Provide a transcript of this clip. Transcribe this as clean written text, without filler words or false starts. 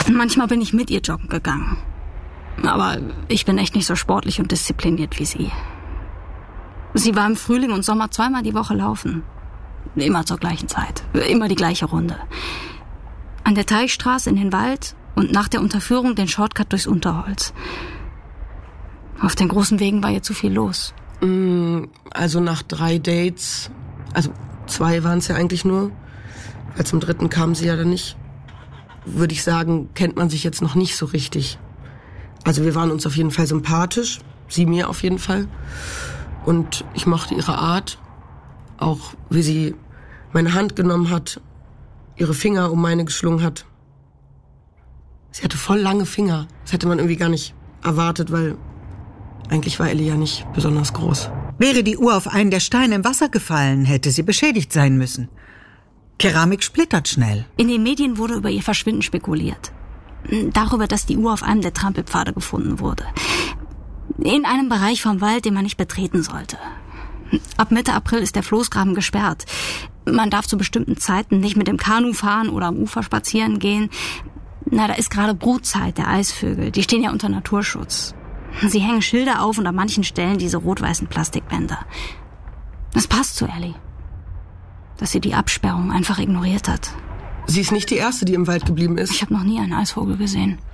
Manchmal bin ich mit ihr joggen gegangen. Aber ich bin echt nicht so sportlich und diszipliniert wie sie. Sie war im Frühling und Sommer 2-mal die Woche laufen. Immer zur gleichen Zeit. Immer die gleiche Runde. An der Teichstraße in den Wald und nach der Unterführung den Shortcut durchs Unterholz. Auf den großen Wegen war ihr zu viel los. Also nach 3 Dates, also 2 waren es ja eigentlich nur, weil zum 3. kam sie ja dann nicht, würde ich sagen, kennt man sich jetzt noch nicht so richtig. Also wir waren uns auf jeden Fall sympathisch, sie mir auf jeden Fall. Und ich mochte ihre Art, auch wie sie meine Hand genommen hat, ihre Finger um meine geschlungen hat. Sie hatte voll lange Finger. Das hätte man irgendwie gar nicht erwartet, weil eigentlich war Ellie ja nicht besonders groß. Wäre die Uhr auf einen der Steine im Wasser gefallen, hätte sie beschädigt sein müssen. Keramik splittert schnell. In den Medien wurde über ihr Verschwinden spekuliert. Darüber, dass die Uhr auf einem der Trampelpfade gefunden wurde. In einem Bereich vom Wald, den man nicht betreten sollte. Ab Mitte April ist der Floßgraben gesperrt. Man darf zu bestimmten Zeiten nicht mit dem Kanu fahren oder am Ufer spazieren gehen. Da ist gerade Brutzeit der Eisvögel. Die stehen ja unter Naturschutz. Sie hängen Schilder auf und an manchen Stellen diese rot-weißen Plastikbänder. Das passt zu Ellie. Dass sie die Absperrung einfach ignoriert hat. Sie ist nicht die Erste, die im Wald geblieben ist. Ich habe noch nie einen Eisvogel gesehen.